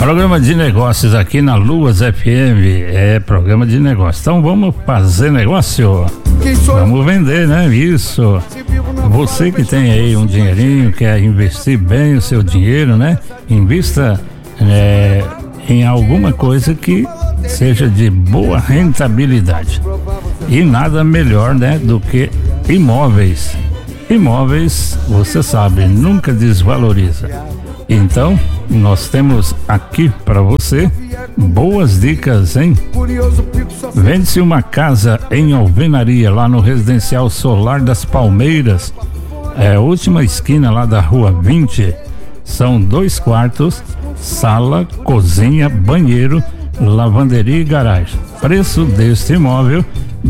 Programa de negócios aqui na Luas FM, programa de negócios. Então vamos fazer negócio, vamos vender, né? Isso. Você que tem aí um dinheirinho, quer investir bem o seu dinheiro, né? Invista em alguma coisa que seja de boa rentabilidade. E nada melhor, né, do que imóveis. Imóveis, você sabe, nunca desvaloriza. Então, nós temos aqui para você boas dicas, hein? Vende-se uma casa em alvenaria lá no Residencial Solar das Palmeiras, a última esquina lá da Rua 20. São 2 quartos, sala, cozinha, banheiro, lavanderia e garagem. Preço deste imóvel,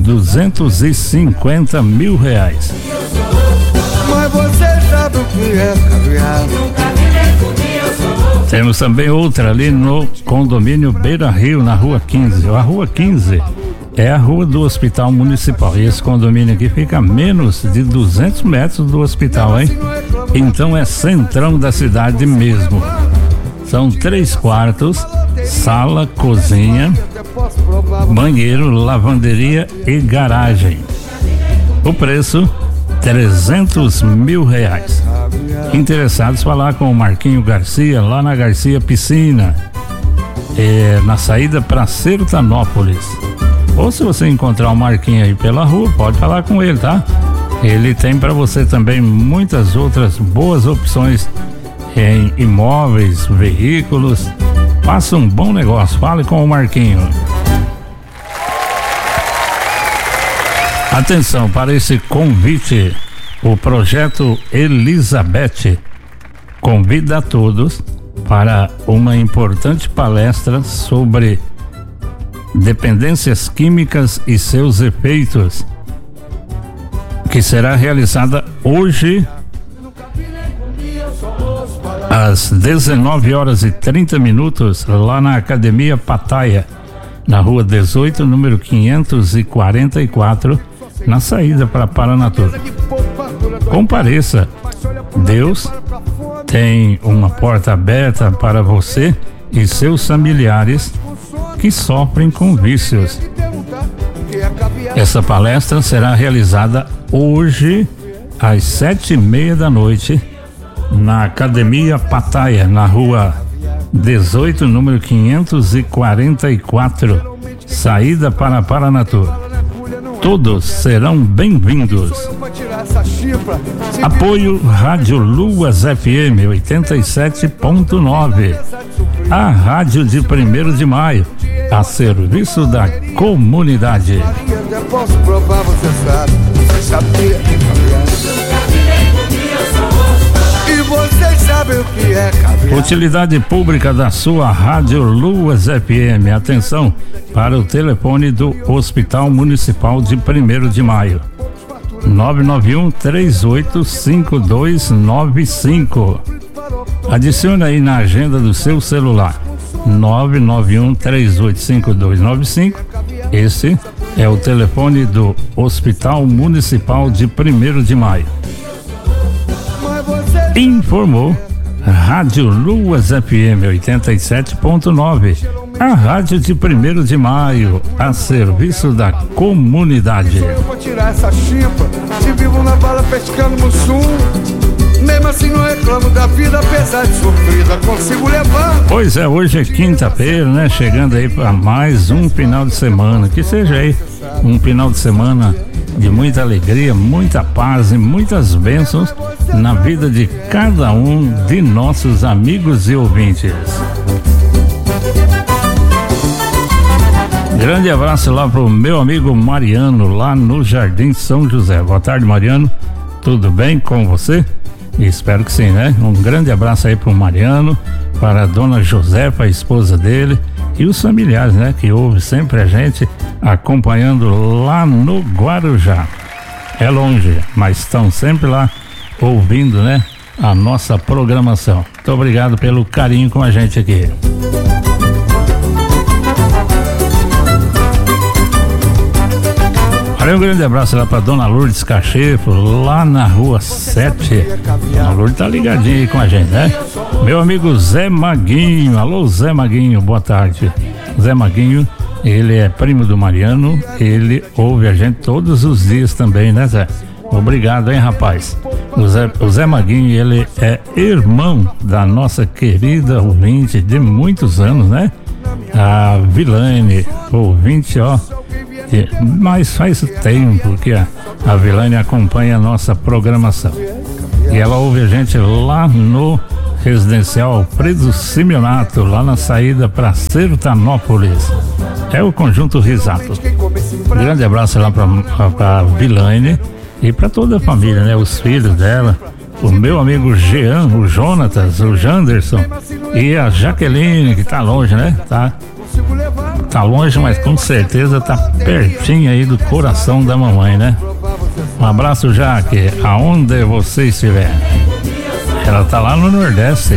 R$250 mil. Mas você sabe o que é caviar. Temos também outra ali no condomínio Beira Rio, na Rua 15. A Rua 15 é a rua do Hospital Municipal. E esse condomínio aqui fica a menos de 200 metros do hospital, hein? Então é centrão da cidade mesmo. São 3 quartos, sala, cozinha, banheiro, lavanderia e garagem. O preço, R$300 mil. Interessados, falar com o Marquinho Garcia, lá na Garcia Piscina, na saída para Sertanópolis. Ou se você encontrar o Marquinho aí pela rua, pode falar com ele, tá? Ele tem para você também muitas outras boas opções em imóveis, veículos. Faça um bom negócio, fale com o Marquinho. Atenção para esse convite. O projeto Elizabeth convida a todos para uma importante palestra sobre dependências químicas e seus efeitos, que será realizada hoje às 19h30 lá na Academia Pataia, na Rua 18, número 544, na saída para Paranatur. Compareça, Deus tem uma porta aberta para você e seus familiares que sofrem com vícios. Essa palestra será realizada hoje às 19h30 na Academia Pataia, na Rua 18, número 544, saída para Paranatur. Todos serão bem-vindos. Apoio Rádio Luas FM 87.9, a rádio de 1º de maio, a serviço da comunidade. Posso provar, você sabe, você sabia que e você sabe o que é caviar. Utilidade pública da sua Rádio Luas FM. Atenção para o telefone do Hospital Municipal de 1º de maio. 991-385295. Adicione aí na agenda do seu celular. 991-385295. Esse é o telefone do Hospital Municipal de 1º de maio. Informou Rádio Luas FM 87.9, a rádio de 1º de maio, a serviço da comunidade. Eu vou tirar essa chimpa, se vivo na bala pescando mussum. Mesmo assim não reclamo da vida, apesar de sofrida, consigo levar. Pois é, hoje é quinta-feira, né? Chegando aí para mais um final de semana, que seja aí um final de semana de muita alegria, muita paz e muitas bênçãos na vida de cada um de nossos amigos e ouvintes. Grande abraço lá pro meu amigo Mariano, lá no Jardim São José. Boa tarde, Mariano. Tudo bem com você? Espero que sim, né? Um grande abraço aí pro Mariano, para a dona Josefa, a esposa dele, e os familiares, né? Que ouvem sempre a gente, acompanhando lá no Guarujá. É longe, mas estão sempre lá ouvindo, né? A nossa programação. Muito obrigado pelo carinho com a gente aqui. Um grande abraço lá pra dona Lourdes Cachefo, lá na Rua 7. Dona Lourdes tá ligadinha aí com a gente, né? Meu amigo Zé Maguinho, alô Zé Maguinho, boa tarde. Zé Maguinho, ele é primo do Mariano, ele ouve a gente todos os dias também, né, Zé? Obrigado, hein, rapaz. O Zé Maguinho, ele é irmão da nossa querida ouvinte de muitos anos, né? A Vilane, ouvinte, ó. Mas faz tempo que a Vilane acompanha a nossa programação. E ela ouve a gente lá no Residencial Alfredo Simeonato, lá na saída para Sertanópolis. É o Conjunto Risato. Grande abraço lá para Vilane e para toda a família, né? Os filhos dela, o meu amigo Jean, o Jonatas, o Janderson e a Jaqueline, que tá longe, né? Tá longe, mas com certeza tá pertinho aí do coração da mamãe, né? Um abraço, Jaque, aonde você estiver. Ela tá lá no Nordeste.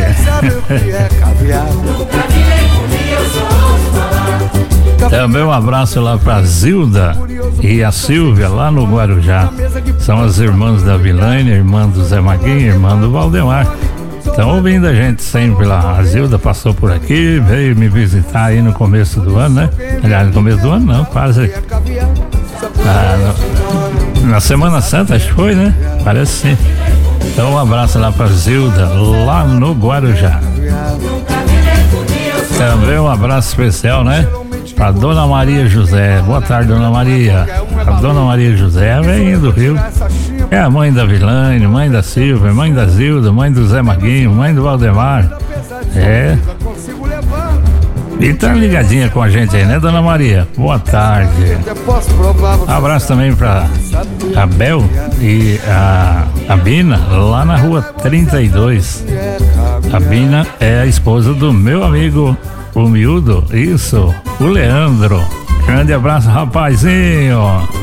Também um abraço lá pra Zilda e a Silvia lá no Guarujá. São as irmãs da Vilane, irmã do Zé Maguinho, irmã do Valdemar. Estão ouvindo a gente sempre lá. A Zilda passou por aqui, veio me visitar aí no começo do ano, né? Aliás, no começo do ano não, quase. Na Semana Santa, acho que foi, né? Parece sim. Então um abraço lá pra Zilda, lá no Guarujá. Também um abraço especial, né? Pra Dona Maria José. Boa tarde, Dona Maria. A Dona Maria José, vem do Rio. É a mãe da Vilane, mãe da Silvia, mãe da Zilda, mãe do Zé Maguinho, mãe do Valdemar. É. E tá ligadinha com a gente aí, né, Dona Maria? Boa tarde. Abraço também pra a Bel e a Bina, lá na rua 32. A Bina é a esposa do meu amigo, o miúdo, isso, o Leandro. Grande abraço, rapazinho.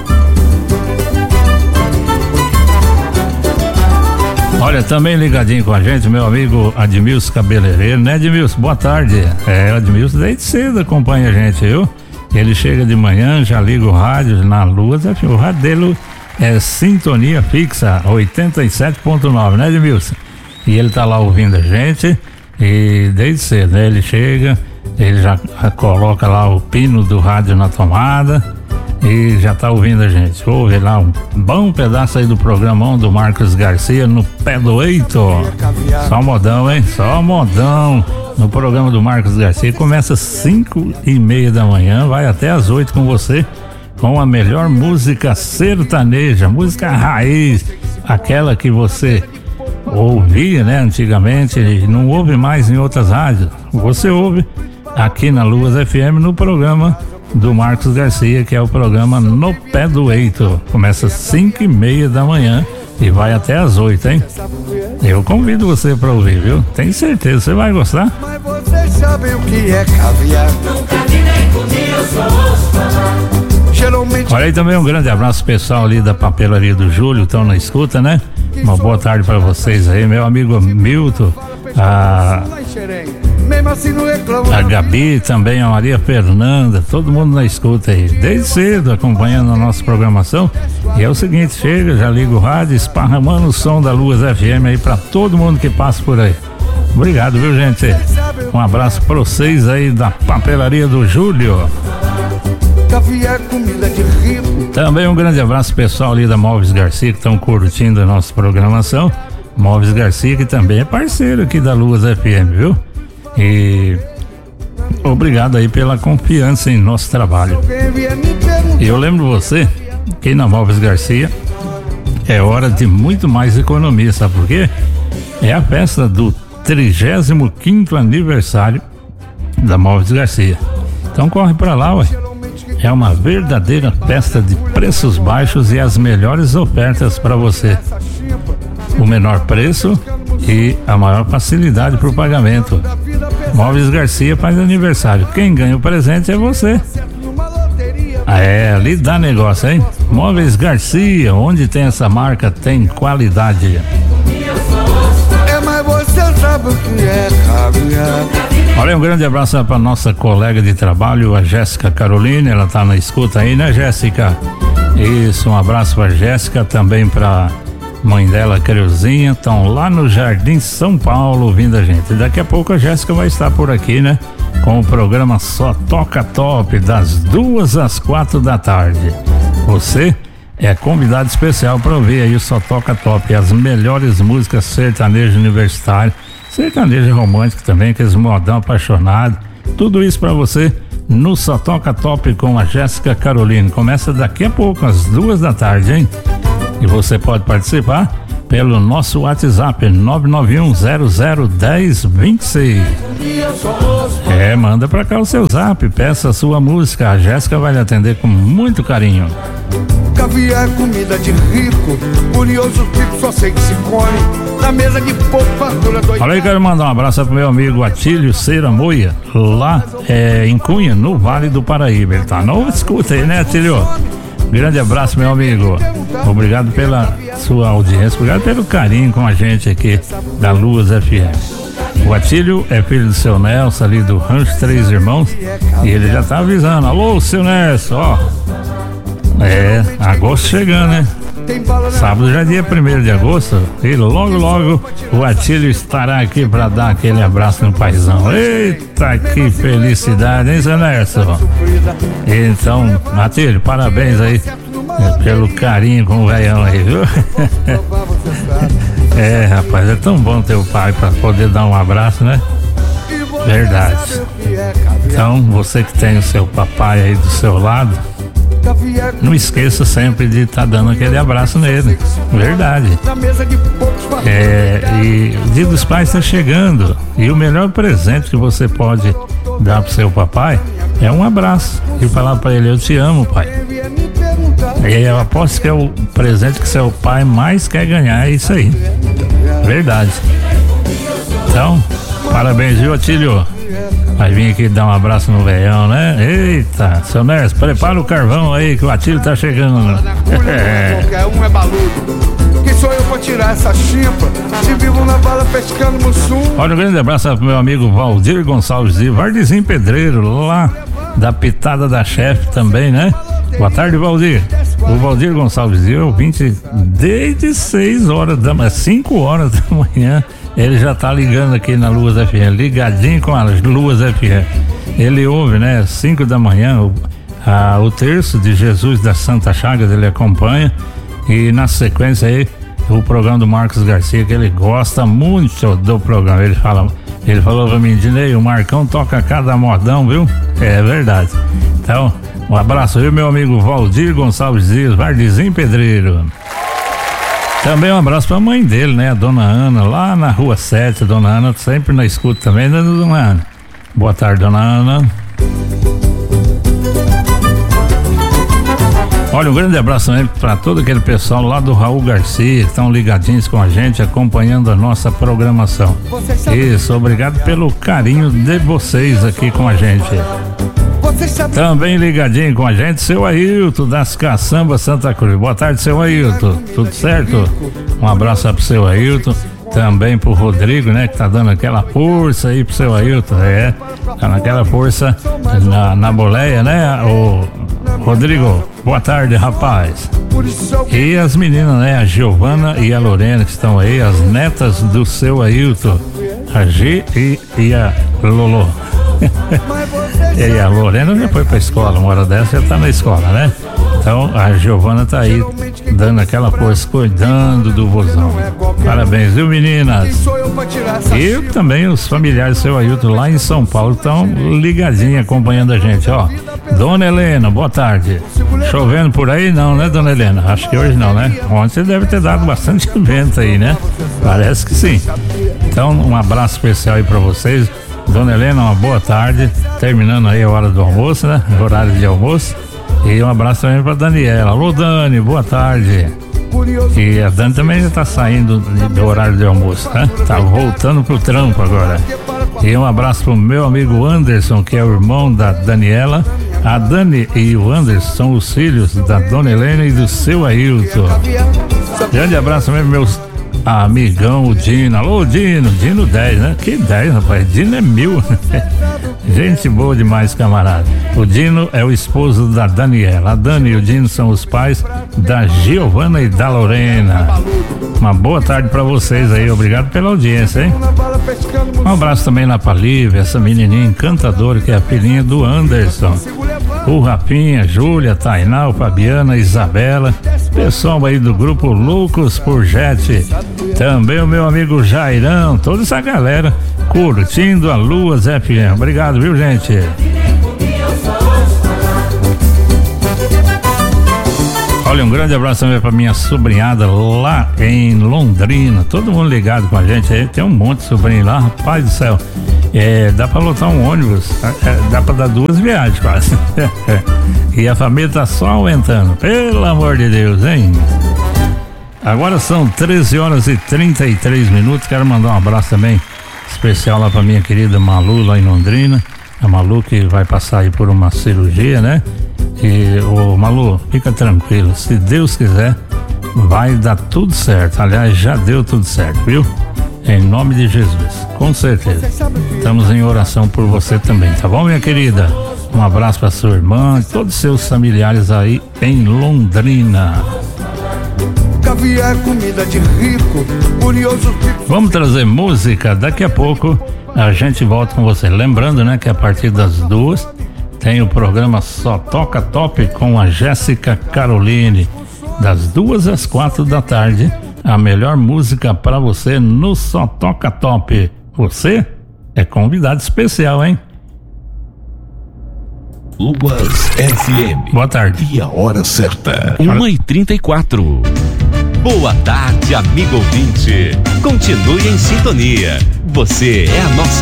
Olha, também ligadinho com a gente, meu amigo Admilson Cabeleireiro, né, Admilson? Boa tarde. É, o Admilson desde cedo acompanha a gente, viu? Ele chega de manhã, já liga o rádio na Lua, o rádio dele é sintonia fixa, 87.9, né, Admilson? E ele tá lá ouvindo a gente, e desde cedo, né, ele chega, ele já coloca lá o pino do rádio na tomada e já tá ouvindo a gente. Ouve lá um bom pedaço aí do programão do Marcos Garcia no pé do eito. Só modão, hein? Só modão no programa do Marcos Garcia. Começa às 5:30 da manhã, vai até às 8 com você, com a melhor música sertaneja, música raiz, aquela que você ouvia, né, antigamente, e não ouve mais em outras rádios. Você ouve aqui na Luas FM no programa do Marcos Garcia, que é o programa No Pé do Eito. Começa às 5:30 da manhã e vai até às 8, hein? Eu convido você para ouvir, viu? Tenho certeza, você vai gostar. Mas vocês sabem o que é caviar? Nunca vi nem comi, eu só ouço falar. Geralmente. Olha aí também um grande abraço pessoal ali da papelaria do Júlio, estão na escuta, né? Uma boa tarde para vocês aí, meu amigo Milton, a Gabi também, a Maria Fernanda, todo mundo na escuta aí, desde cedo acompanhando a nossa programação. E é o seguinte, chega, já liga o rádio, esparramando o som da Luas FM aí para todo mundo que passa por aí. Obrigado, viu, gente? Um abraço para vocês aí da papelaria do Júlio. Também um grande abraço pessoal ali da Móveis Garcia, que estão curtindo a nossa programação. Móveis Garcia, que também é parceiro aqui da Luas FM, viu? E obrigado aí pela confiança em nosso trabalho. E eu lembro você que na Móveis Garcia é hora de muito mais economia, sabe por quê? É a festa do 35º aniversário da Móveis Garcia. Então corre pra lá, ué. É uma verdadeira festa de preços baixos e as melhores ofertas para você. O menor preço e a maior facilidade para o pagamento. Móveis Garcia faz aniversário. Quem ganha o presente é você. É, ali dá negócio, hein? Móveis Garcia, onde tem essa marca, tem qualidade. É, mas você sabe o que é caviar. Olha, um grande abraço para nossa colega de trabalho, a Jéssica Carolina, ela tá na escuta aí, né, Jéssica? Isso, um abraço para Jéssica, também para mãe dela, Creuzinha, estão lá no Jardim São Paulo ouvindo a gente. Daqui a pouco a Jéssica vai estar por aqui, né? Com o programa Só Toca Top, das 2 às 4 da tarde. Você é convidado especial para ouvir aí o Só Toca Top, as melhores músicas sertanejo universitário, sertanejo romântico também, aqueles modão apaixonado. Tudo isso para você no Só Toca Top com a Jéssica Caroline. Começa daqui a pouco, às 2 da tarde, hein? E você pode participar pelo nosso WhatsApp 991001026. Manda pra cá o seu zap, peça a sua música, a Jéssica vai lhe atender com muito carinho. Caviar é comida de rico, curioso tipo só sei que se come na mesa de pouco fartura dois. Olha aí, quero mandar um abraço pro meu amigo Atílio Ceira Moia, lá em Cunha, no Vale do Paraíba. Ele tá no escuta aí, né, Atílio? Grande abraço, meu amigo. Obrigado pela sua audiência, obrigado pelo carinho com a gente aqui da Luas FM. O Atílio é filho do seu Nelson, ali do Rancho Três Irmãos, e ele já tá avisando: alô, seu Nelson, ó. Agosto chegando, né? Sábado já é dia 1º de agosto, e logo o Atílio estará aqui para dar aquele abraço no paizão. Eita, que felicidade, hein, seu Nelson? Então, Atílio, parabéns aí pelo carinho com o velhão aí, viu? Rapaz, é tão bom ter o pai para poder dar um abraço, né? Verdade. Então, você que tem o seu papai aí do seu lado, não esqueça sempre de estar dando aquele abraço nele. Verdade. E o Dia dos Pais está chegando, e o melhor presente que você pode dar pro seu papai é um abraço e falar para ele: eu te amo, pai. E eu aposto que é o presente que seu pai mais quer ganhar, é isso aí. Verdade. Então, parabéns, viu, Atílio? Vai vir aqui dar um abraço no velhão, né? Eita, seu Nerso, prepara o carvão aí que o Atílio tá chegando. Qualquer um é baludo. Quem sou eu pra tirar essa chimpa? Se vivo na vala pescando mussum. Olha, um grande abraço pro meu amigo Valdir Gonçalves e Vardezinho Pedreiro, lá da Pitada da Chefe também, né? Boa tarde, Valdir. O Valdir Gonçalves e eu, desde 5 horas da manhã, ele já tá ligando aqui na Luas FM, ligadinho com as Luas FM. Ele ouve, né, 5 da manhã, o terço de Jesus da Santa Chagas, ele acompanha, e na sequência aí, o programa do Marcos Garcia, que ele gosta muito do programa. Ele falou pra mim: Dinei, o Marcão toca cada modão, viu? É verdade. Então, um abraço, viu, meu amigo Valdir Gonçalves Dias, Vardezinho Pedreiro. Também um abraço pra mãe dele, né, a dona Ana, lá na Rua 7, a dona Ana sempre na escuta também, né, dona Ana? Boa tarde, dona Ana. Olha, um grande abraço também para todo aquele pessoal lá do Raul Garcia, que estão ligadinhos com a gente, acompanhando a nossa programação. Isso, obrigado pelo carinho de vocês aqui com a gente. Também ligadinho com a gente, seu Ailton, das Caçambas Santa Cruz. Boa tarde, seu Ailton, tudo certo? Um abraço pro seu Ailton, também pro Rodrigo, né, que tá dando aquela força aí pro seu Ailton, tá naquela força na boleia, né, o Rodrigo, boa tarde, rapaz. E as meninas, né, a Giovana e a Lorena, que estão aí, as netas do seu Ailton, a G e a Lolo. E a Lorena já foi pra escola, uma hora dessa já tá na escola, né? Então a Giovana tá aí dando aquela força, cuidando do vozão. Parabéns, viu, meninas? E também os familiares do seu Ailton lá em São Paulo estão ligadinhos acompanhando a gente, ó. Dona Helena, boa tarde. Chovendo por aí não, né, dona Helena? Acho que hoje não, né? Ontem deve ter dado bastante vento aí, né? Parece que sim. Então um abraço especial aí pra vocês. Dona Helena, uma boa tarde. Terminando aí a hora do almoço, né? Horário de almoço. E um abraço também pra Daniela. Alô, Dani, boa tarde. E a Dani também já tá saindo do horário de almoço, né? Tá voltando pro trampo agora. E um abraço pro meu amigo Anderson, que é o irmão da Daniela. A Dani e o Anderson são os filhos da Dona Helena e do seu Ailton. Grande abraço também pro meus amigão, o Dino. Alô, Dino 10, né? Que 10, rapaz? Dino é 1000. Gente boa demais, camarada. O Dino é o esposo da Daniela. A Dani e o Dino são os pais da Giovana e da Lorena. Uma boa tarde pra vocês aí, obrigado pela audiência, hein? Um abraço também lá pra Lívia, essa menininha encantadora que é a filhinha do Anderson. O Rafinha, Júlia, Tainá, Fabiana, Isabela, pessoal aí do grupo Loucos por Jet. Também o meu amigo Jairão, toda essa galera curtindo a Luas FM. Obrigado, viu, gente? Olha, um grande abraço também pra minha sobrinhada lá em Londrina. Todo mundo ligado com a gente aí. Tem um monte de sobrinho lá, rapaz do céu. Dá pra lotar um ônibus, dá pra dar 2 viagens quase. E a família tá só aumentando, pelo amor de Deus, hein? Agora são 13h33. Quero mandar um abraço também especial lá pra minha querida Malu lá em Londrina. A Malu que vai passar aí por uma cirurgia, né? E Malu, fica tranquilo, se Deus quiser vai dar tudo certo. Aliás, já deu tudo certo, viu? Em nome de Jesus, com certeza. Estamos em oração por você também, tá bom, minha querida? Um abraço para sua irmã e todos os seus familiares aí em Londrina. Caviar, comida de rico, curioso. Vamos trazer música, daqui a pouco a gente volta com você. Lembrando, né, que a partir das 2 tem o programa Só Toca Top com a Jéssica Caroline, das 2 às 4 da tarde. A melhor música pra você no Só Toca Top. Você é convidado especial, hein? Luas FM. Boa tarde. E a hora certa. 1h34. Boa tarde, amigo ouvinte. Continue em sintonia. Você é a nossa